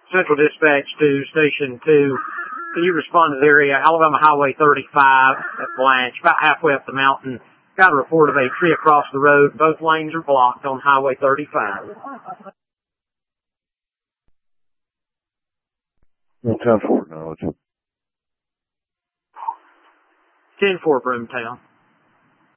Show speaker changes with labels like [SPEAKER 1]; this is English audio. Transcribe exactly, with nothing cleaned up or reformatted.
[SPEAKER 1] Central Dispatch to Station two. Can you respond to the area? Alabama Highway thirty-five at Blanche, about halfway up the mountain. Got a report of a tree across the road. Both lanes are blocked on Highway thirty-five.
[SPEAKER 2] ten four, knowledge.
[SPEAKER 1] ten four, Broomtown.